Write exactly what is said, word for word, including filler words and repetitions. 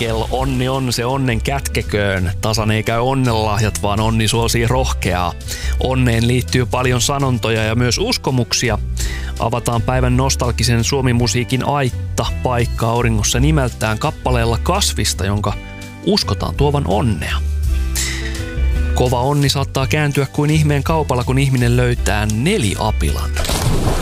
Michael, onni on se onnen kätkeköön. Tasan ei käy onnenlahjat, vaan onni suosii rohkeaa. Onneen liittyy paljon sanontoja ja myös uskomuksia. Avataan päivän nostalgisen suomimusiikin aitta paikka auringossa nimeltään kappaleella Kasvista, jonka uskotaan tuovan onnea. Kova onni saattaa kääntyä kuin ihmeen kaupalla, kun ihminen löytää neliapilan.